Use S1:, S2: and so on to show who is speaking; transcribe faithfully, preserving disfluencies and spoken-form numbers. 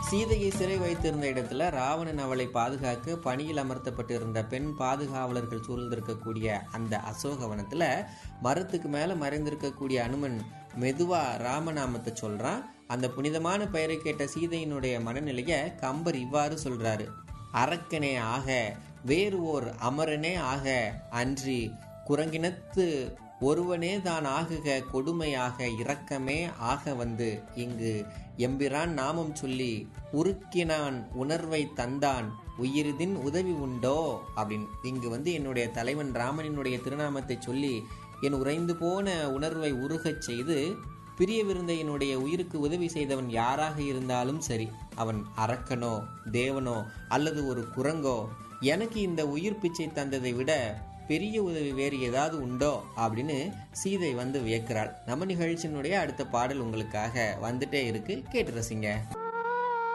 S1: சீதையை சிறை வைத்திருந்த இடத்துல ராவணன் அவளை பாதுகாக்க பணியில் அமர்த்தப்பட்டிருந்த பெண் பாதுகாவலர்கள் சூழ்ந்திருக்கக்கூடிய அந்த அசோகவனத்துல மரத்துக்கு மேல மறைந்திருக்கக்கூடிய அனுமன் மெதுவா ராமநாமத்தை சொல்றான். அந்த புனிதமான பெயரை கேட்ட சீதையினுடைய மனநிலைய கம்பர் இவ்வாறு சொல்றாரு: அரக்கனே ஆக, வேறு ஓர் அமரனே ஆக, அன்றி குரங்கினத்து ஒருவனே தான் ஆகுக, கொடுமையாக இரக்கமே ஆக வந்து இங்கு எம்பிரான் நாமம் சொல்லி உருக்கினான் உணர்வை தந்தான் உயிரிதின் உதவி உண்டோ அப்படின்னு. இங்கு வந்து என்னுடைய தலைவன் ராமனினுடைய திருநாமத்தை சொல்லி என் உறைந்து போன உணர்வை உருகச் செய்து பிரியவிருந்தையினுடைய உயிருக்கு உதவி செய்தவன் யாராக இருந்தாலும் சரி, அவன் அரக்கனோ தேவனோ அல்லது ஒரு குரங்கோ, எனக்கு இந்த உயிர் பிச்சை தந்ததை விட பெரிய உதவி வேறு ஏதாவது உண்டோ அப்படின்னு சீதை வந்து வியக்கிறாள். நம்ம நிகழ்ச்சியினுடைய அடுத்த பாடல் உங்களுக்காக வந்துட்டே இருக்கு, கேட்டு ரசிங்க.